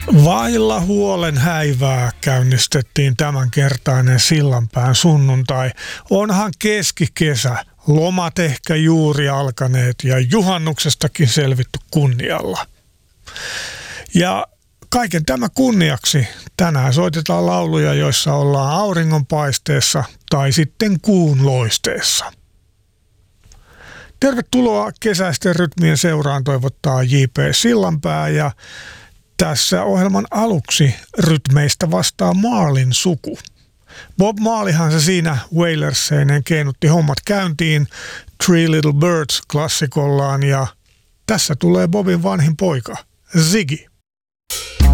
Vailla huolen häivää käynnistettiin tämänkertainen Sillanpään sunnuntai. Onhan keskikesä, lomat ehkä juuri alkaneet ja juhannuksestakin selvitty kunnialla. Ja kaiken tämä kunniaksi tänään soitetaan lauluja, joissa ollaan auringonpaisteessa tai sitten kuun loisteessa. Tervetuloa kesäisten rytmien seuraan toivottaa J.P. Sillanpää ja tässä ohjelman aluksi rytmeistä vastaa Marleyn suku. Bob Marleyhan se siinä Wailerseineen keinutti hommat käyntiin Three Little Birds -klassikollaan ja tässä tulee Bobin vanhin poika, Ziggy.